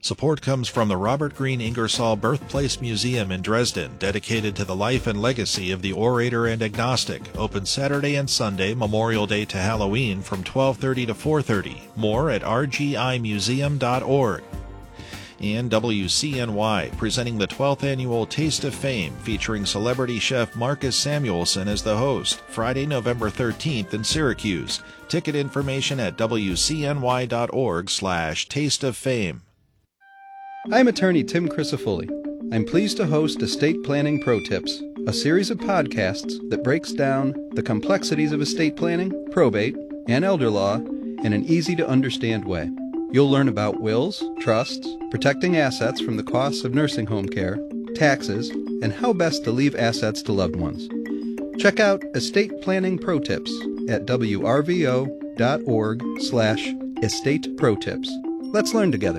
Support comes from the Robert Greene Ingersoll Birthplace Museum in Dresden, dedicated to the life and legacy of the orator and agnostic, open Saturday and Sunday, Memorial Day to Halloween from 12:30 to 4:30. More at rgimuseum.org. And WCNY, presenting the 12th Annual Taste of Fame, featuring celebrity chef Marcus Samuelsson as the host, Friday, November 13th in Syracuse. Ticket information at wcny.org/tasteoffame. I'm attorney Tim Crisafulli. I'm pleased to host Estate Planning Pro Tips, a series of podcasts that breaks down the complexities of estate planning, probate, and elder law in an easy-to-understand way. You'll learn about wills, trusts, protecting assets from the costs of nursing home care, taxes, and how best to leave assets to loved ones. Check out Estate Planning Pro Tips at wrvo.org/estate pro tips. Let's learn together.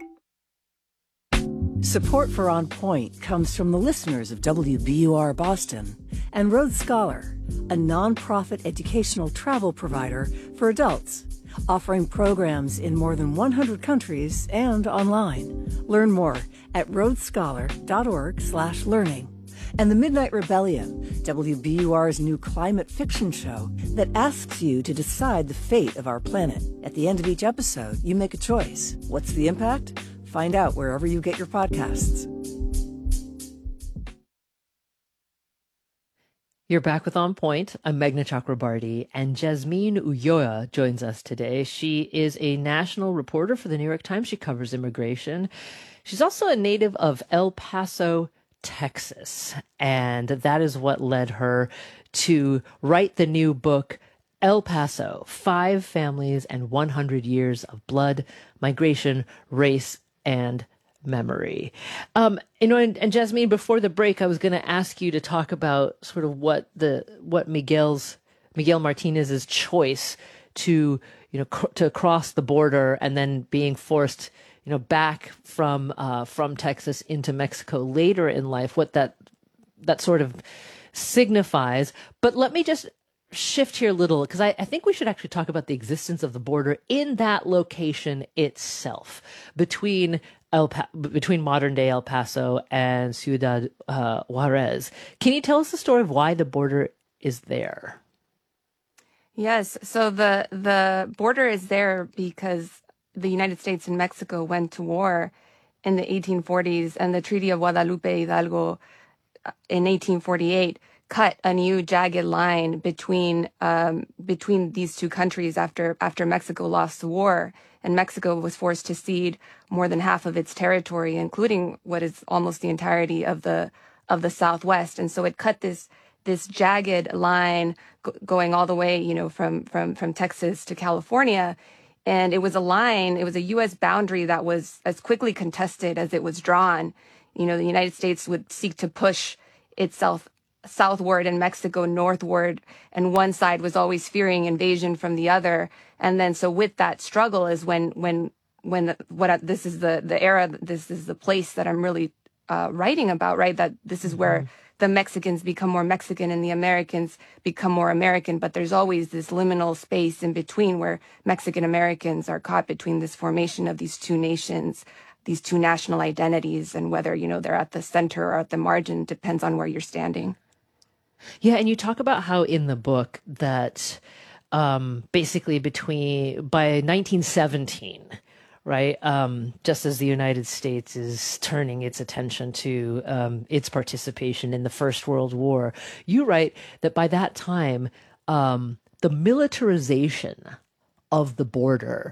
Support for On Point comes from the listeners of WBUR Boston and Road Scholar, a nonprofit educational travel provider for adults, offering programs in more than 100 countries and online. Learn more at roadscholar.org/learning. And The Midnight Rebellion, WBUR's new climate fiction show that asks you to decide the fate of our planet. At the end of each episode, you make a choice. What's the impact? Find out wherever you get your podcasts. You're back with On Point. I'm Meghna Chakrabarty, and Jasmine Ulloa joins us today. She is a national reporter for the New York Times. She covers immigration. She's also a native of El Paso, Texas, and that is what led her to write the new book, El Paso, 5 Families and 100 Years of Blood, Migration, Race, and Memory. And Jasmine, before the break, I was going to ask you to talk about sort of what Miguel Martinez's choice to cross the border and then being forced back from Texas into Mexico later in life, what that sort of signifies. But let me just shift here a little, because I think we should actually talk about the existence of the border in that location itself, between modern day El Paso and Ciudad Juarez. Can you tell us the story of why the border is there? Yes. So the border is there because the United States and Mexico went to war in the 1840s, and the Treaty of Guadalupe Hidalgo in 1848 cut a new jagged line between these two countries after Mexico lost the war, and Mexico was forced to cede more than half of its territory, including what is almost the entirety of the Southwest. And so it cut this jagged line going all the way, from Texas to California. And it was a U.S. boundary that was as quickly contested as it was drawn. The United States would seek to push itself southward and Mexico northward, and one side was always fearing invasion from the other. And then so with that struggle is when this is the era, this is the place that I'm really writing about, right? That this is where the Mexicans become more Mexican and the Americans become more American, but there's always this liminal space in between where Mexican Americans are caught between this formation of these two nations, these two national identities, and whether, they're at the center or at the margin depends on where you're standing. Yeah, and you talk about how in the book that basically by 1917, right, just as the United States is turning its attention to its participation in the First World War, you write that by that time, the militarization of the border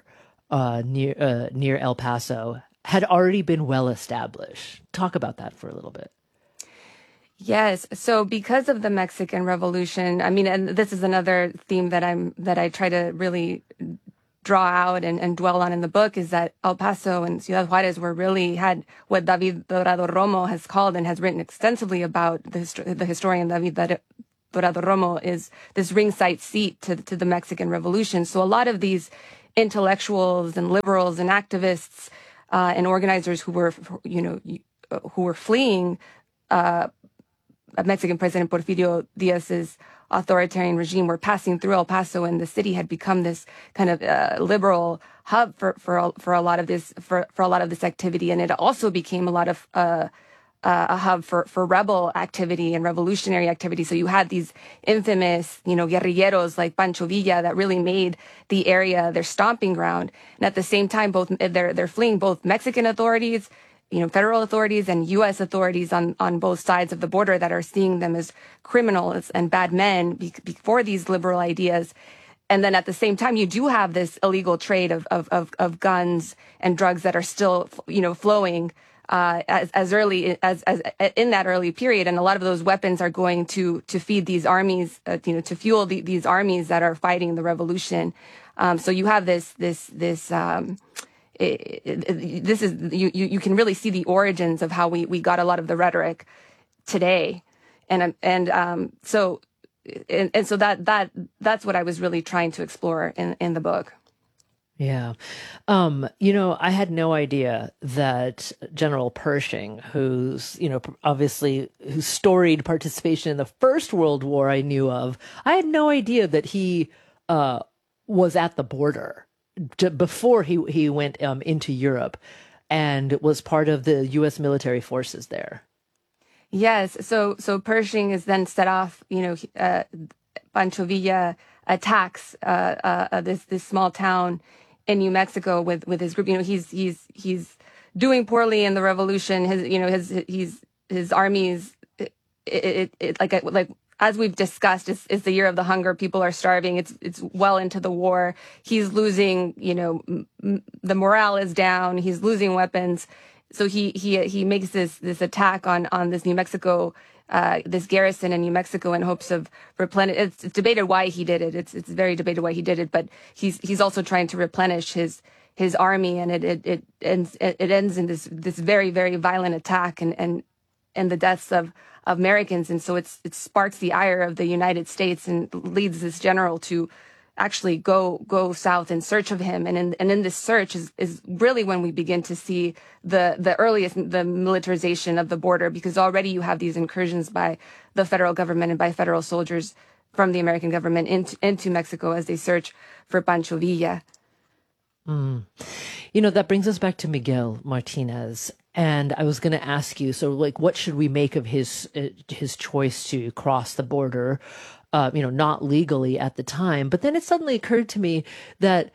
near El Paso had already been well established. Talk about that for a little bit. Yes. So because of the Mexican Revolution, and this is another theme that I try to really draw out and dwell on in the book, is that El Paso and Ciudad Juarez had what David Dorado Romo has called and has written extensively about, the historian David Dorado Romo, is this ringside seat to the Mexican Revolution. So a lot of these intellectuals and liberals and activists and organizers who were fleeing Mexican President Porfirio Diaz's authoritarian regime were passing through El Paso, and the city had become this kind of liberal hub for a lot of this activity, and it also became a lot of a hub for rebel activity and revolutionary activity. So you had these infamous, guerrilleros like Pancho Villa that really made the area their stomping ground. And at the same time, they're fleeing both Mexican authorities, federal authorities and U.S. authorities on both sides of the border that are seeing them as criminals and bad men for these liberal ideas. And then at the same time, you do have this illegal trade of guns and drugs that are still, flowing as early as in that early period. And a lot of those weapons are going to feed these armies, to fuel these armies that are fighting the revolution. So you have this is you can really see the origins of how we got a lot of the rhetoric today, so that's what I was really trying to explore in the book. Yeah. I had no idea that General Pershing, whose storied participation in the First World War I knew of, I had no idea that he was at the border before he went into Europe and was part of the U.S. military forces there. Yes. So Pershing is then set off, Pancho Villa attacks this small town in New Mexico with his group. He's doing poorly in the revolution. His armies, like as we've discussed, it's the year of the hunger. People are starving. It's well into the war. He's losing, the morale is down. He's losing weapons. So he makes this attack on this New Mexico, this garrison in New Mexico in hopes of replenish. It's debated why he did it. It's very debated why he did it, but he's also trying to replenish his army, and it ends in this very, very violent attack and the deaths of Americans. And so it sparks the ire of the United States and leads this general to actually go south in search of him. And in this search is really when we begin to see the militarization of the border, because already you have these incursions by the federal government and by federal soldiers from the American government into Mexico as they search for Pancho Villa. That brings us back to Miguel Martinez. And I was going to ask you, so what should we make of his choice to cross the border, not legally at the time? But then it suddenly occurred to me that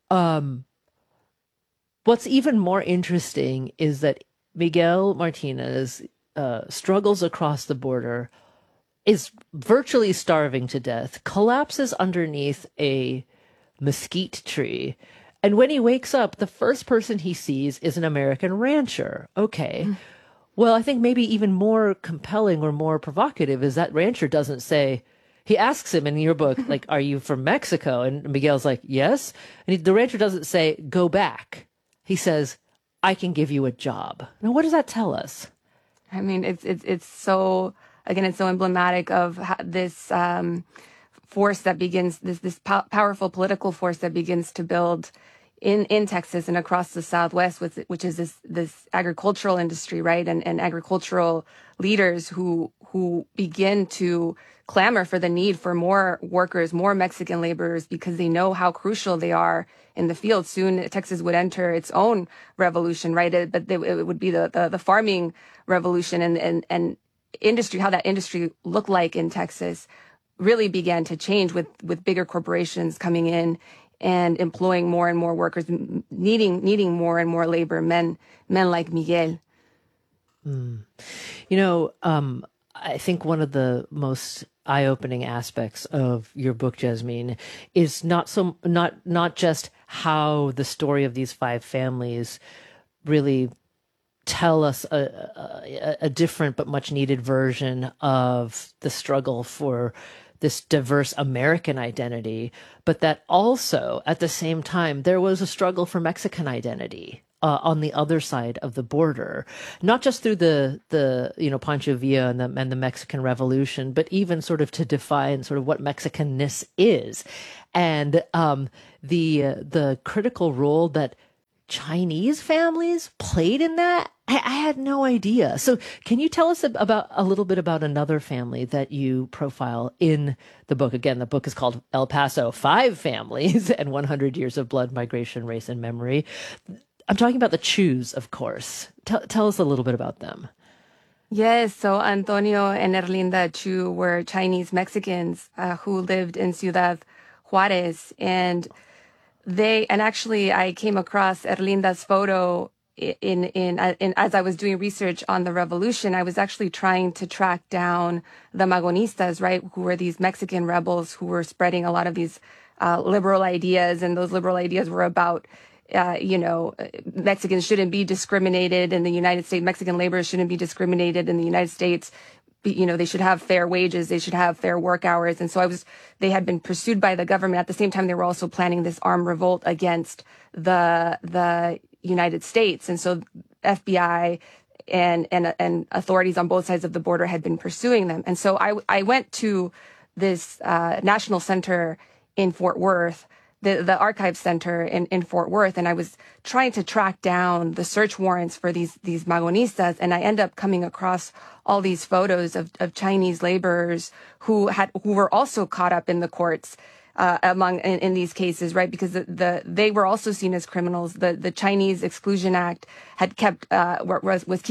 what's even more interesting is that Miguel Martinez struggles across the border, is virtually starving to death, collapses underneath a mesquite tree. And when he wakes up, the first person he sees is an American rancher. Okay. Well, I think maybe even more compelling or more provocative is that rancher doesn't say, he asks him in your book, are you from Mexico? And Miguel's like, yes. And the rancher doesn't say, go back. He says, I can give you a job. Now, what does that tell us? I mean, it's so, again, it's so emblematic of this force that begins, this powerful political force that begins to build in Texas and across the Southwest, which is this agricultural industry, right? And agricultural leaders who begin to clamor for the need for more workers, more Mexican laborers, because they know how crucial they are in the field. Soon Texas would enter its own revolution, right? But it would be the farming revolution, and industry, how that industry looked like in Texas really began to change with bigger corporations coming in and employing more and more workers, needing more and more labor, men like Miguel. I think one of the most eye-opening aspects of your book, Jasmine, is not just how the story of these five families really tell us a different but much needed version of the struggle for this diverse American identity, but that also at the same time there was a struggle for Mexican identity on the other side of the border, not just through the Pancho Villa and the Mexican Revolution, but even sort of to define sort of what Mexicanness is, and the critical role that Chinese families played in that. I had no idea. So can you tell us about a little bit about another family that you profile in the book? Again, the book is called El Paso, 5 Families and 100 Years of Blood, Migration, Race, and Memory. I'm talking about the Chus, of course. Tell us a little bit about them. Yes, so Antonio and Erlinda Chu were Chinese Mexicans who lived in Ciudad Juarez, and actually I came across Erlinda's photo in as I was doing research on the revolution. I was actually trying to track down the Magonistas, right, who were these Mexican rebels who were spreading a lot of these liberal ideas, and those liberal ideas were about Mexicans shouldn't be discriminated in the United States. Mexican laborers shouldn't be discriminated in the United States. They should have fair wages. They should have fair work hours. And so they had been pursued by the government. At the same time, they were also planning this armed revolt against the United States. And so FBI and authorities on both sides of the border had been pursuing them. And so I went to this national center in Fort Worth, the Archive Center in Fort Worth, and I was trying to track down the search warrants for these Magonistas, and I end up coming across all these photos of Chinese laborers who were also caught up in the courts in these cases, right? Because they were also seen as criminals. The Chinese Exclusion Act had was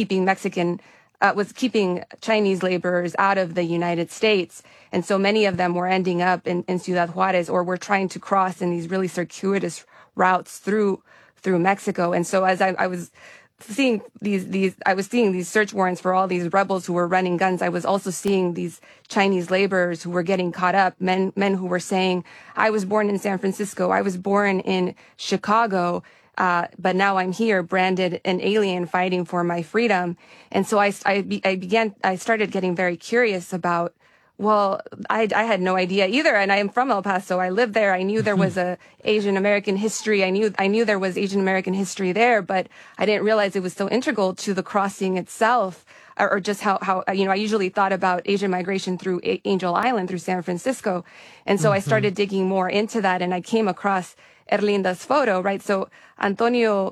keeping Chinese laborers out of the United States. And so many of them were ending up in Ciudad Juarez, or were trying to cross in these really circuitous routes through Mexico. And so as I was seeing these search warrants for all these rebels who were running guns, I was also seeing these Chinese laborers who were getting caught up, men who were saying, I was born in San Francisco, I was born in Chicago, but now I'm here, branded an alien, fighting for my freedom. And so I started getting very curious about, well, I had no idea either. And I am from El Paso. I lived there. I knew there was a Asian American history. I knew there was Asian American history there, but I didn't realize it was so integral to the crossing itself, or just how I usually thought about Asian migration through Angel Island, through San Francisco. And so I started digging more into that, and I came across Erlinda's photo, right? So Antonio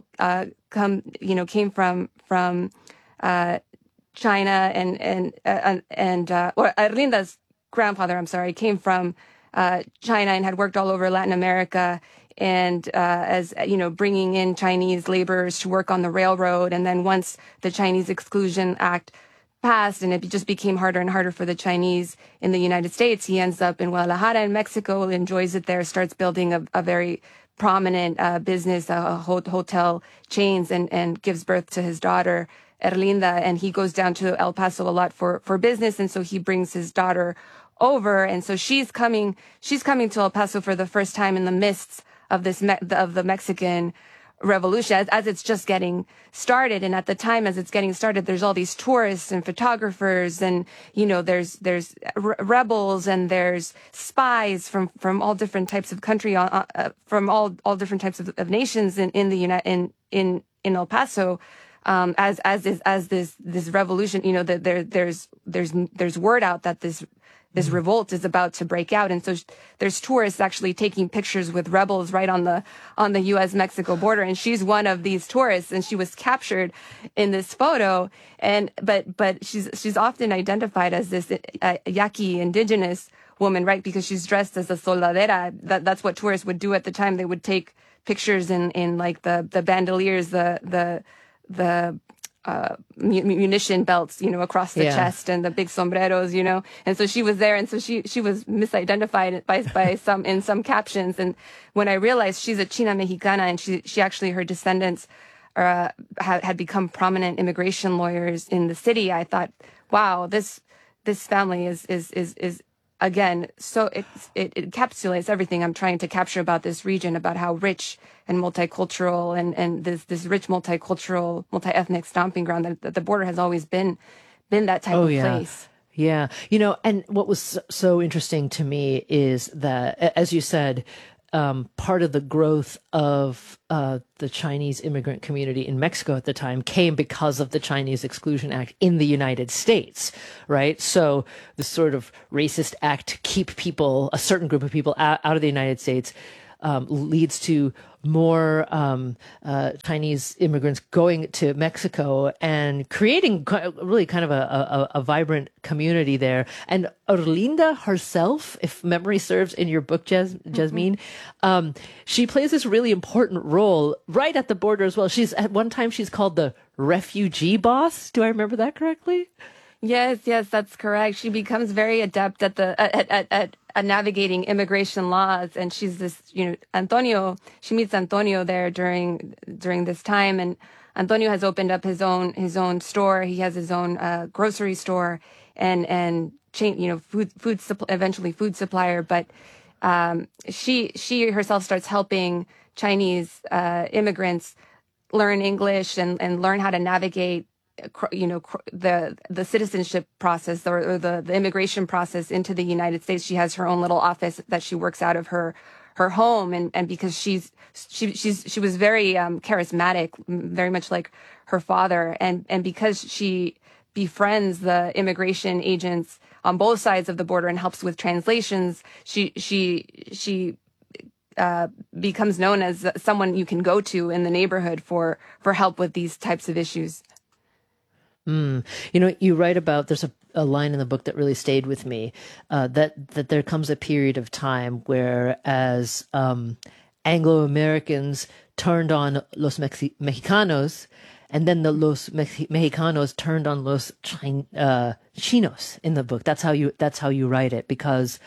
came from China, and Erlinda's grandfather, came from China and had worked all over Latin America, and as bringing in Chinese laborers to work on the railroad. And then once the Chinese Exclusion Act passed and it just became harder and harder for the Chinese in the United States, he ends up in Guadalajara in Mexico, enjoys it there, starts building a very prominent business, hotel chains, and gives birth to his daughter Erlinda, and he goes down to El Paso a lot for business, and so he brings his daughter over, and so she's coming to El Paso for the first time in the midst of the Mexican Revolution, as it's just getting started. And at the time, as it's getting started, there's all these tourists and photographers, and there's rebels, and there's spies from all different types of country, from all different types of nations in El Paso. As this revolution, there's word out that this revolt is about to break out, and so there's tourists actually taking pictures with rebels right on the U.S.-Mexico border, and she's one of these tourists, and she was captured in this photo, but she's often identified as this Yaqui indigenous woman, right? Because she's dressed as a soldadera. That's what tourists would do at the time. They would take pictures in like the bandoliers, the munition belts, across the chest, and the big sombreros, and so she was there, and so she was misidentified by some in some captions. And when I realized she's a China Mexicana, and she actually, her descendants had become prominent immigration lawyers in the city, I thought, wow, this family is again, so it encapsulates everything I'm trying to capture about this region, about how rich and multicultural, and this rich multicultural, multi-ethnic stomping ground that the border has always been that type of place. Yeah. And what was so interesting to me is that, as you said, part of the growth of the Chinese immigrant community in Mexico at the time came because of the Chinese Exclusion Act in the United States, right? So the sort of racist act to keep a certain group of people out of the United States, leads to more Chinese immigrants going to Mexico and creating really kind of a vibrant community there. And Erlinda herself, if memory serves in your book, Jasmine, she plays this really important role right at the border as well. At one time she's called the refugee boss. Do I remember that correctly? Yes, that's correct. She becomes very adept at navigating immigration laws, and she's this, Antonio. She meets Antonio there during this time, and Antonio has opened up his own store. He has his own grocery store and chain, eventually food supplier. But she herself starts helping Chinese immigrants learn English and learn how to navigate the citizenship process or the immigration process into the United States. She has her own little office that she works out of her home, and because she was very charismatic, very much like her father, and because she befriends the immigration agents on both sides of the border and helps with translations, she becomes known as someone you can go to in the neighborhood for help with these types of issues. You write about, there's a line in the book that really stayed with me, that there comes a period of time where as Anglo-Americans turned on Los Mexicanos, and then the Los Mexicanos turned on Los Chinos in the book. That's how you write it, because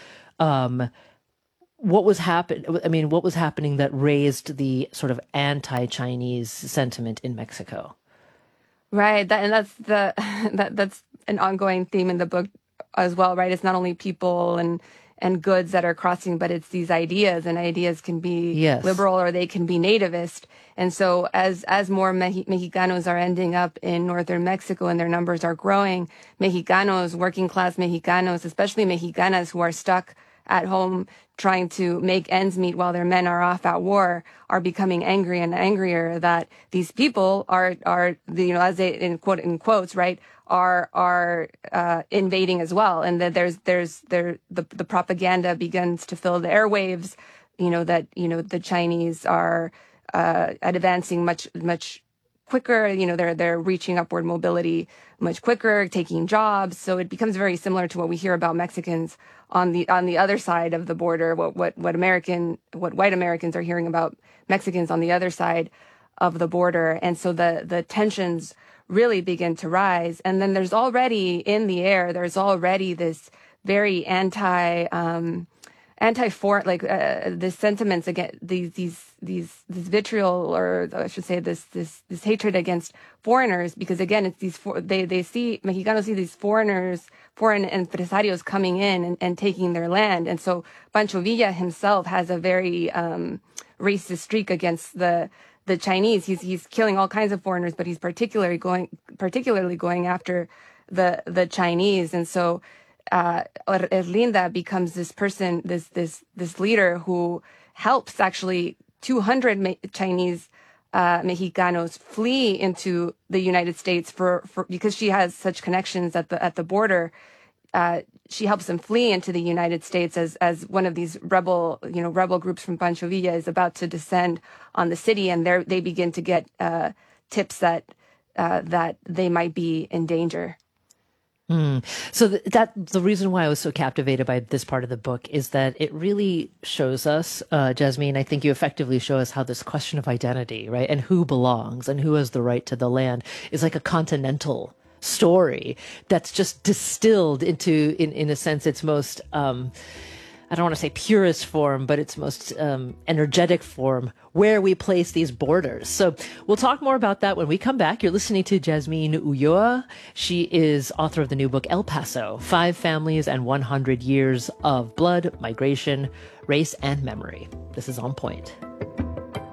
what was happening that raised the sort of anti-Chinese sentiment in Mexico? Right, that's an ongoing theme in the book as well, right? It's not only people and goods that are crossing, but it's these ideas, and ideas can be liberal or they can be nativist. And so as more Mexicanos are ending up in northern Mexico and their numbers are growing, Mexicanos, working class Mexicanos, especially Mexicanas who are stuck at home trying to make ends meet while their men are off at war, are becoming angry and angrier that these people are as they in quotes, right, are invading as well, and that the propaganda begins to fill the airwaves, that the Chinese are advancing much quicker, they're reaching upward mobility much quicker, taking jobs. So it becomes very similar to what we hear about Mexicans on the other side of the border, what white Americans are hearing about Mexicans on the other side of the border. And so the tensions really begin to rise. And then there's already in the air, this very anti-foreign, the sentiments against this vitriol, or I should say this hatred against foreigners, because again, it's Mexicanos see these foreign empresarios coming in and taking their land. And so Pancho Villa himself has a very racist streak against the Chinese. He's killing all kinds of foreigners, but he's particularly going after the Chinese. And so Erlinda becomes this person, this leader who helps actually 200 Chinese Mexicanos flee into the United States because she has such connections at the border. She helps them flee into the United States as one of these rebel groups from Pancho Villa is about to descend on the city, and they begin to get tips that they might be in danger. So the reason why I was so captivated by this part of the book is that it really shows us, Jasmine, I think you effectively show us how this question of identity, right, and who belongs and who has the right to the land is like a continental story that's just distilled into, in a sense, its most, I don't want to say purest form, but its most energetic form, where we place these borders. So we'll talk more about that when we come back. You're listening to Jasmine Ulloa. She is author of the new book, El Paso, 5 Families and 100 Years of Blood, Migration, Race, and Memory. This is On Point.